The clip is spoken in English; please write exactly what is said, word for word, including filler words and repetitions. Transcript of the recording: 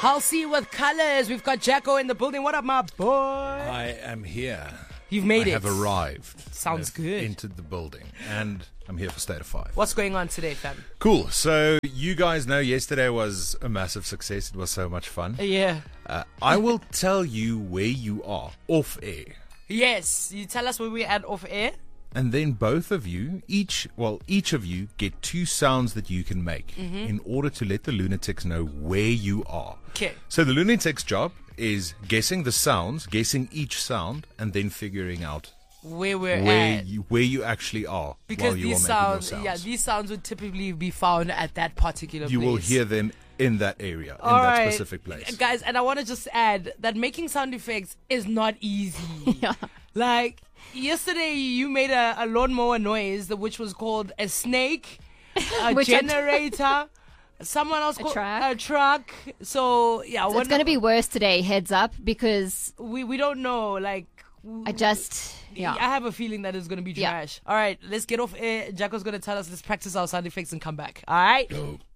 Halsey with colors. We've got Jacko in the building. What up, my boy? I am here. You've made I it. have arrived. Sounds I've good. Entered the building, and I'm here for State of Five. What's going on today, fam? Cool. So you guys know yesterday was a massive success. It was so much fun. Yeah. Uh, I will tell you where you are off air, Yes. You tell us where we're at off air. and then both of you, each well, each of you get two sounds that you can make Mm-hmm. in order to let the lunatics know where you are. Okay. So the lunatic's job is guessing the sounds, guessing each sound, and then figuring out Where we're where at. you where you actually are Because while you these are making sounds, your sounds. yeah, these sounds would typically be found at that particular you place. will hear them in that area, in All that right. specific place. Guys, and I want to just add that making sound effects is not easy. Yeah. Like, yesterday you made a, a lawnmower noise, the- which was called a snake, a Which I- generator, someone else called truck. a truck. So, yeah. It's going to be worse today, heads up, because We, we don't know, like... I just, yeah. I have a feeling that it's going to be Yeah. trash. All right, let's get off air. Jacko's going to tell us, let's practice our sound effects and come back. All right? Go.